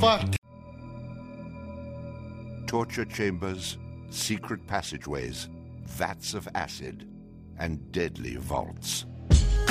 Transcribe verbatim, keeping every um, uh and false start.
fuck. Torture chambers, secret passageways, vats of acid, and deadly vaults.